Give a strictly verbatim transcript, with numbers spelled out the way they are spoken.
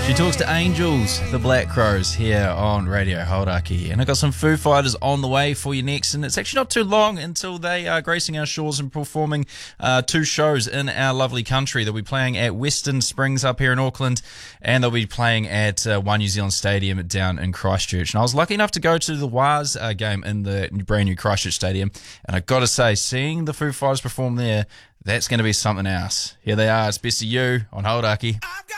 She talks to Angels, the Black Crows, here on Radio Hauraki. And I've got some Foo Fighters on the way for you next. And it's actually not too long until they are gracing our shores and performing uh, two shows in our lovely country. They'll be playing at Western Springs up here in Auckland, and they'll be playing at uh, One New Zealand Stadium down in Christchurch. And I was lucky enough to go to the Waz uh, game in the brand new Christchurch Stadium. And I've got to say, seeing the Foo Fighters perform there, that's going to be something else. Here they are. It's Best of You on Hauraki.